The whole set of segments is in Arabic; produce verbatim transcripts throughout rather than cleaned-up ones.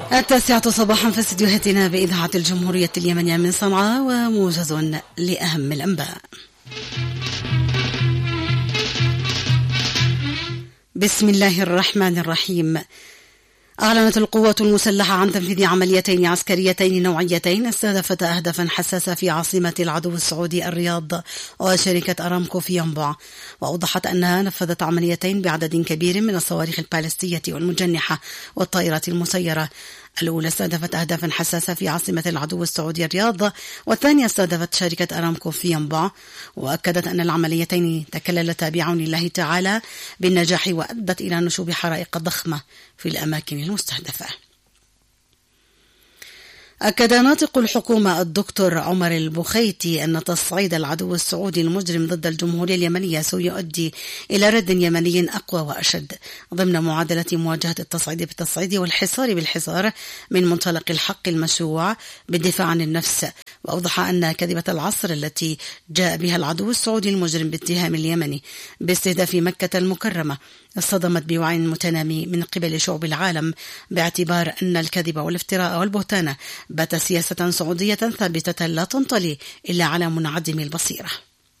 التاسعة صباحا في استديوهاتنا بإذاعة الجمهورية اليمنية من صنعاء، وموجز لأهم الأنباء. بسم الله الرحمن الرحيم. أعلنت القوات المسلحة عن تنفيذ عمليتين عسكريتين نوعيتين استهدفتا أهدافا حساسة في عاصمة العدو السعودي الرياض وشركة أرامكو في ينبع، وأوضحت أنها نفذت عمليتين بعدد كبير من الصواريخ البالستية والمجنحة والطائرات المسيرة. الأولى استهدفت أهدافا حساسة في عاصمة العدو السعودي الرياض، والثانية استهدفت شركة أرامكو في ينبع، وأكدت أن العمليتين تكللتا بعون الله تعالى بالنجاح وأدت إلى نشوب حرائق ضخمة في الأماكن المستهدفة. أكد ناطق الحكومة الدكتور عمر البخيتي أن تصعيد العدو السعودي المجرم ضد الجمهورية اليمنية سيؤدي إلى رد يمني أقوى وأشد ضمن معادلة مواجهة التصعيد بالتصعيد والحصار بالحصار من منطلق الحق المشروع بالدفاع عن النفس. وأوضح أن كذبة العصر التي جاء بها العدو السعودي المجرم باتهام اليمني باستهداف مكة المكرمة اصطدمت بوعي متنامي من قبل شعوب العالم، باعتبار أن الكذب والافتراء والبهتان بات سياسة سعودية ثابتة لا تنطلي إلا على منعدم البصيرة.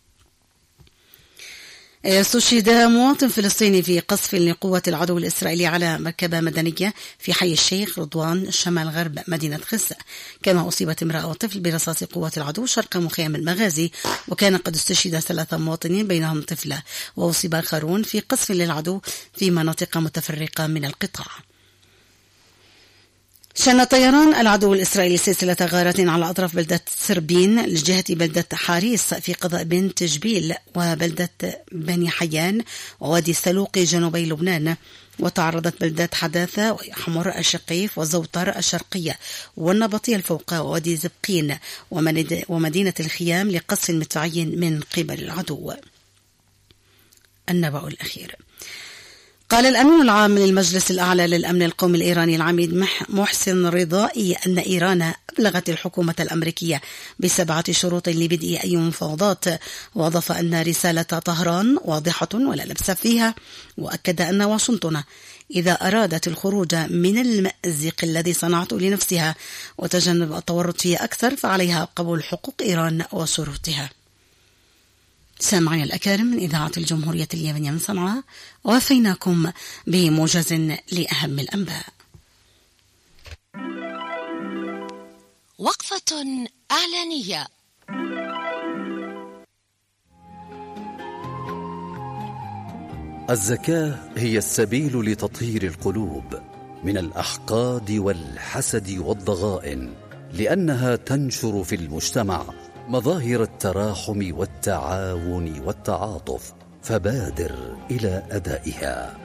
استشهد مواطن فلسطيني في قصف لقوة العدو الإسرائيلي على مركبة مدنية في حي الشيخ رضوان شمال غرب مدينة غزة، كما أصيبت امرأة وطفل برصاص قوة العدو شرق مخيم المغازي، وكان قد استشهد ثلاثة مواطنين بينهم طفلة، وأصيب آخرون في قصف للعدو في مناطق متفرقة من القطاع. شن طيران العدو الإسرائيلي سلسلة غارات على أطراف بلدة سربين لجهة بلدة حاريس في قضاء بنت جبيل وبلدة بني حيان ووادي السلوقي جنوبي لبنان، وتعرضت بلدات حداثة وحمر الشقيف وزوطر الشرقية والنبطية الفوقى ووادي زبقين ومدينة الخيام لقصف متعين من قبل العدو. النبأ الأخير. قال الأمين العام للمجلس الأعلى للأمن القومي الإيراني العميد محسن رضائي أن إيران أبلغت الحكومة الأمريكية بسبعة شروط لبدء أي مفاوضات، وأضاف أن رسالة طهران واضحة ولا لبس فيها، وأكد أن واشنطن إذا أرادت الخروج من المأزق الذي صنعته لنفسها وتجنب التورط فيه أكثر فعليها قبول حقوق إيران وشروطها. سامعين الأكارم من إذاعة الجمهورية اليمنية من صنعاء، ووفيناكم بموجز لأهم الأنباء. وقفة إعلانية. الزكاة هي السبيل لتطهير القلوب من الأحقاد والحسد والضغائن، لأنها تنشر في المجتمع مظاهر التراحم والتعاون والتعاطف، فبادر إلى أدائها.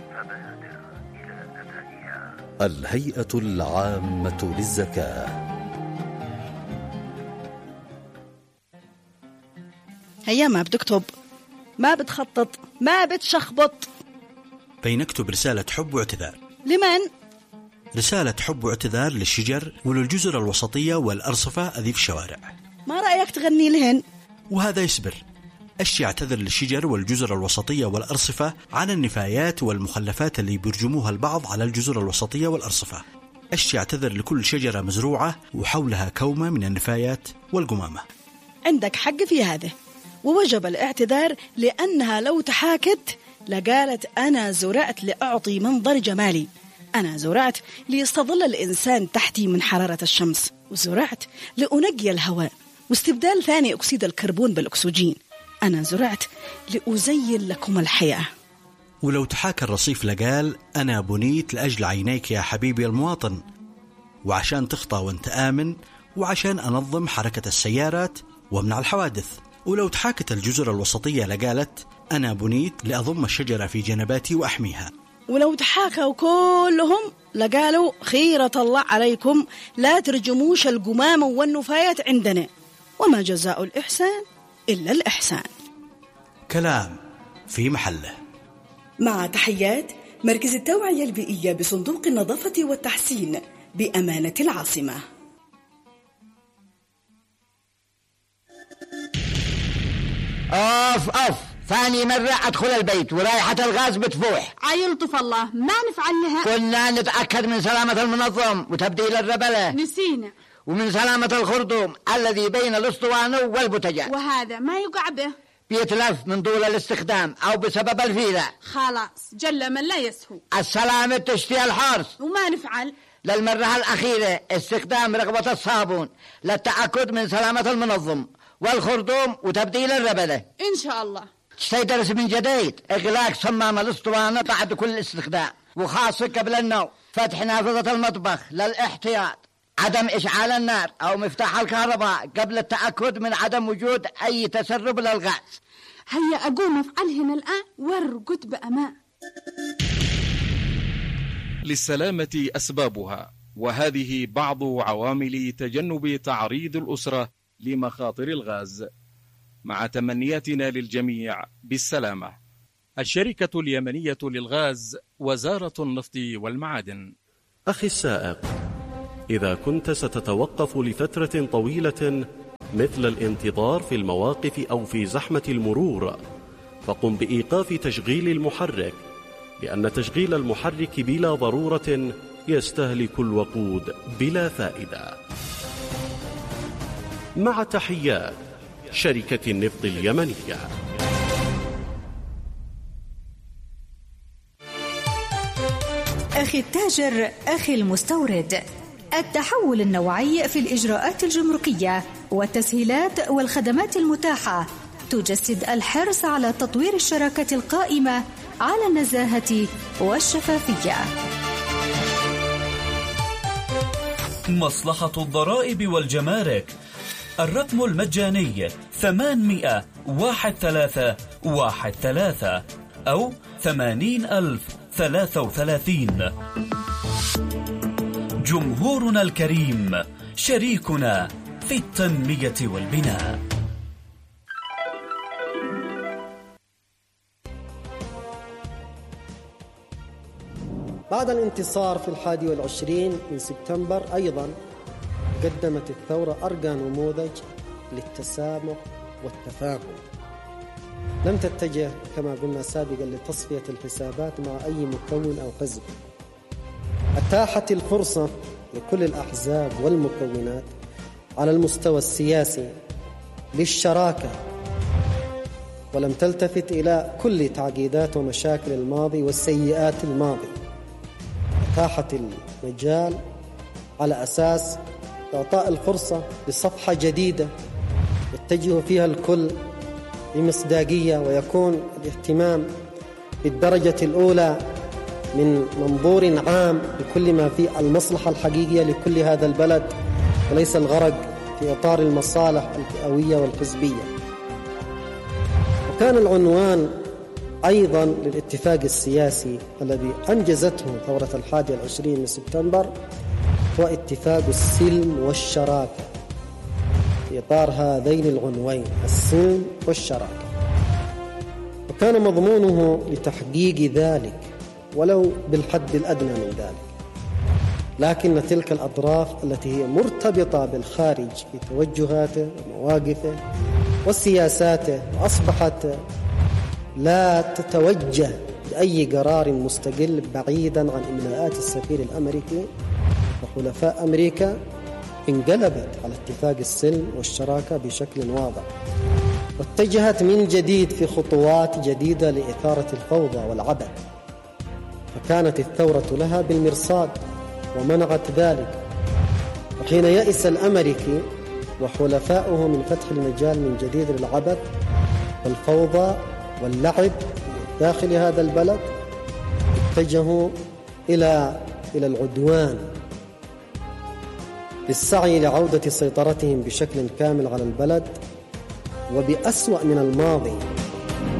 الهيئة العامة للزكاة. هيا ما بتكتب، ما بتخطط، ما بتشخبط، بينكتب رسالة حب واعتذار. لمن؟ رسالة حب واعتذار للشجر وللجزر الوسطية والأرصفة أذي في الشوارع. ما رأيك تغني لهن؟ وهذا يصبر. أشي اعتذر للشجر والجزر الوسطية والأرصفة عن النفايات والمخلفات اللي بيرجموها البعض على الجزر الوسطية والأرصفة. أشي اعتذر لكل شجرة مزروعة وحولها كومة من النفايات والقمامة. عندك حق في هذا، ووجب الاعتذار، لأنها لو تحاكت لقالت أنا زرعت لأعطي منظر جمالي، أنا زرعت ليستظل الإنسان تحتي من حرارة الشمس، وزرعت لأنقي الهواء واستبدال ثاني أكسيد الكربون بالأكسجين، أنا زرعت لأزين لكم الحياة. ولو تحاكى الرصيف لقال أنا بنيت لأجل عينيك يا حبيبي المواطن، وعشان تخطى وانت آمن، وعشان أنظم حركة السيارات وامنع الحوادث. ولو تحاكت الجزر الوسطية لقالت أنا بنيت لأضم الشجرة في جنباتي وأحميها. ولو تحاكوا كلهم لقالوا خيرة الله عليكم لا ترجموش القمامة والنفايات عندنا، وما جزاء الإحسان إلا الإحسان. كلام في محله. مع تحيات مركز التوعية البيئية بصندوق النظافة والتحسين بأمانة العاصمة. أف أف ثاني مرة أدخل البيت ورايحة الغاز بتفوح. عيلطف الله ما نفعل لها. كنا نتأكد من سلامة المنظم وتبديل الربلة. نسينا. ومن سلامة الخرطوم الذي بين الأسطوانة والبوتجاز. وهذا ما يقع به. بيتلف من طول الاستخدام أو بسبب الفيلة. خلاص جل من لا يسهو. السلامة تشتي الحرص. وما نفعل. للمرة الأخيرة استخدام رغبة الصابون للتأكد من سلامة المنظم والخرطوم وتبديل الربلة. إن شاء الله. تستيدرس من جديد إغلاق صمام الأسطوانة بعد كل استخدام، وخاصة قبل النوم. فتح نافذة المطبخ للاحتياط. عدم إشعال النار أو مفتاح الكهرباء قبل التأكد من عدم وجود أي تسرب للغاز. هيا أقوم أفعلهن الآن وارقد بأمان. للسلامة أسبابها، وهذه بعض عوامل تجنب تعريض الأسرة لمخاطر الغاز، مع تمنياتنا للجميع بالسلامة. الشركة اليمنية للغاز، وزارة النفط والمعادن. أخي السائق، إذا كنت ستتوقف لفترة طويلة مثل الانتظار في المواقف أو في زحمة المرور، فقم بإيقاف تشغيل المحرك، لأن تشغيل المحرك بلا ضرورة يستهلك الوقود بلا فائدة. مع تحيات شركة النفط اليمنية. أخي التاجر، أخي المستورد، التحول النوعي في الإجراءات الجمركية والتسهيلات والخدمات المتاحة تجسد الحرص على تطوير الشراكة القائمة على النزاهة والشفافية. مصلحة الضرائب والجمارك، الرقم المجاني ثمانمائة واحد ثلاثة واحد ثلاثة أو ثمانين ألف ثلاثة وثلاثين. جمهورنا الكريم شريكنا في التنمية والبناء. بعد الانتصار في الحادي والعشرين من سبتمبر أيضا قدمت الثورة أرقى نموذج للتسامح والتفاهم. لم تتجه كما قلنا سابقا لتصفية الحسابات مع أي مكون أو حزب. أتاحت الفرصة لكل الأحزاب والمكونات على المستوى السياسي للشراكة، ولم تلتفت إلى كل تعقيدات ومشاكل الماضي والسيئات الماضي. أتاحت المجال على أساس إعطاء الفرصة لصفحة جديدة يتجه فيها الكل بمصداقية، ويكون الاهتمام بالدرجة الأولى من منظور عام لكل ما فيه المصلحة الحقيقية لكل هذا البلد، وليس الغرق في إطار المصالح الفئوية والحزبية. وكان العنوان أيضا للاتفاق السياسي الذي أنجزته ثورة الحادي والعشرين من سبتمبر هو اتفاق السلم والشراكة، في إطار هذين العنوين السلم والشراكة. وكان مضمونه لتحقيق ذلك ولو بالحد الأدنى من ذلك، لكن تلك الأطراف التي هي مرتبطة بالخارج في توجهاته ومواقفه وسياساته أصبحت لا تتوجه بأي قرار مستقل بعيدا عن إملاءات السفير الأمريكي وحلفاء أمريكا، انقلبت على اتفاق السلم والشراكة بشكل واضح، واتجهت من جديد في خطوات جديدة لإثارة الفوضى والعبث. فكانت الثورة لها بالمرصاد ومنعت ذلك. وحين يئس الأمريكي وحلفاؤه من فتح المجال من جديد للعبث والفوضى واللعب داخل هذا البلد، اتجهوا إلى إلى العدوان بالسعي لعودة سيطرتهم بشكل كامل على البلد وبأسوأ من الماضي.